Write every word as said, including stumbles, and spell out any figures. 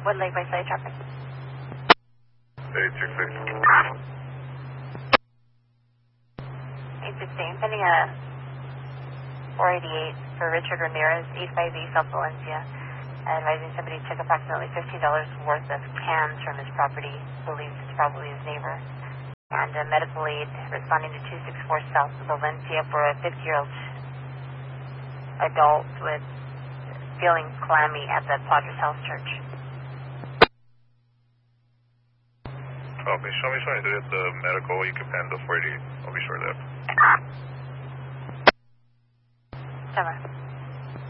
Wood Lake by side traffic. eight six six. eight sixteen, pending a four eighty-eight for Richard Ramirez, eight five eight South Valencia. Advising somebody took approximately fifteen dollars worth of cans from his property, believes it's probably his neighbor. And a medical aid responding to two six four South Valencia for a fifty-year-old adult with feeling clammy at the Padres House Church. Copy. Show me something to get the medical. You can pen the four eighty-eight. I'll be sure of that. Seven.